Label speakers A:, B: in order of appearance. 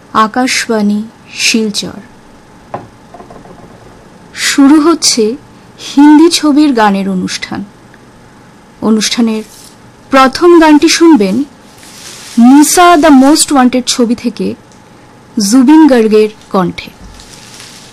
A: আকাশবাণী শিলচর। শুরু হচ্ছে হিন্দি ছবির গানের অনুষ্ঠান। অনুষ্ঠানের প্রথম গানটি শুনবেন মুসা দ্য মোস্ট ওয়ান্টেড ছবি থেকে জুবিন গার্গের কণ্ঠে।